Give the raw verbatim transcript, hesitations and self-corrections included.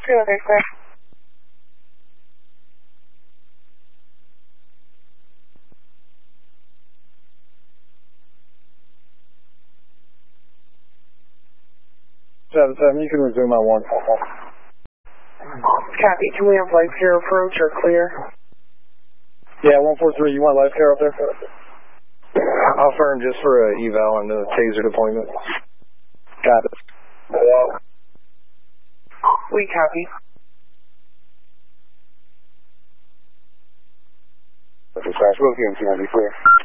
two oh three, clear. seven seven, you can resume on one. Copy. Can we have life care approach or clear? Yeah, one four three, you want life care up there? I'll firm just for a eval on the taser deployment. Got it. We copy. Okay, Flash, we'll give him clear.